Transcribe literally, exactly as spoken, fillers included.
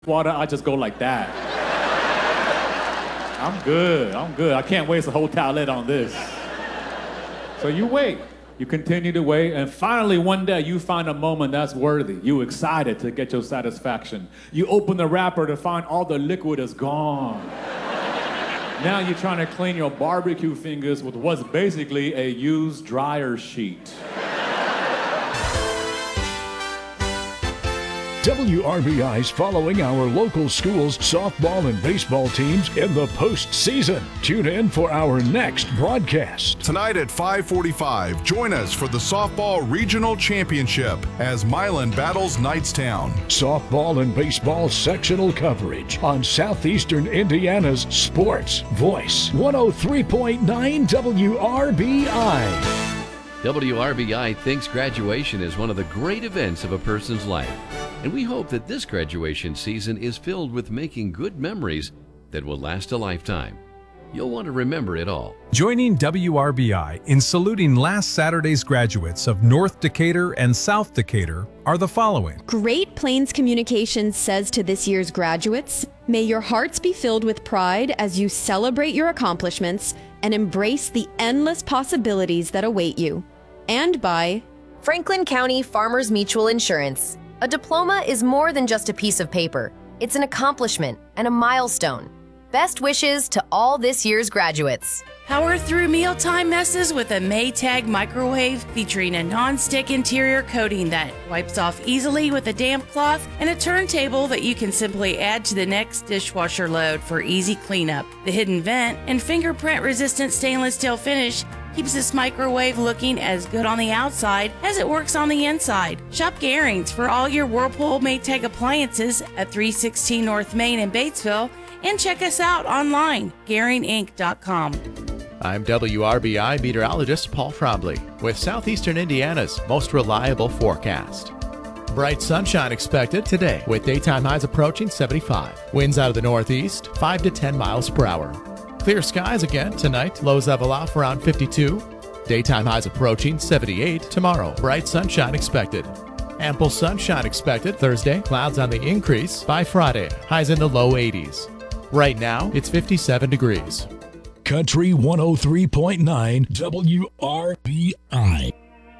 water, I just go like that. I'm good, I'm good. I can't waste a whole towelette on this. So you wait, you continue to wait, and finally one day you find a moment that's worthy. You excited to get your satisfaction. You open the wrapper to find all the liquid is gone. Now you're trying to clean your barbecue fingers with what's basically a used dryer sheet. W R B I's following our local schools' softball and baseball teams in the postseason. Tune in for our next broadcast. Tonight at five forty-five, join us for the Softball Regional Championship as Milan battles Knightstown. Softball and baseball sectional coverage on Southeastern Indiana's Sports Voice. one oh three point nine W R B I. W R B I thinks graduation is one of the great events of a person's life. And we hope that this graduation season is filled with making good memories that will last a lifetime. You'll want to remember it all. Joining W R B I in saluting last Saturday's graduates of North Decatur and South Decatur are the following. Great Plains Communications says to this year's graduates, may your hearts be filled with pride as you celebrate your accomplishments and embrace the endless possibilities that await you. And by Franklin County Farmers Mutual Insurance. A diploma is more than just a piece of paper. It's an accomplishment and a milestone. Best wishes to all this year's graduates. Power through mealtime messes with a Maytag microwave featuring a non-stick interior coating that wipes off easily with a damp cloth and a turntable that you can simply add to the next dishwasher load for easy cleanup. The hidden vent and fingerprint-resistant stainless steel finish keeps this microwave looking as good on the outside as it works on the inside. Shop Garings for all your Whirlpool Maytag appliances at three sixteen North Main in Batesville, and check us out online, Garing Inc dot com. I'm W R B I meteorologist Paul Trombley with Southeastern Indiana's most reliable forecast. Bright sunshine expected today with daytime highs approaching seventy-five. Winds out of the northeast, five to ten miles per hour. Clear skies again tonight, lows level off around fifty-two. Daytime highs approaching seventy-eight tomorrow. Bright sunshine expected. Ample sunshine expected Thursday. Clouds on the increase by Friday. Highs in the low eighties. Right now, it's fifty-seven degrees. Country one oh three point nine W R B I.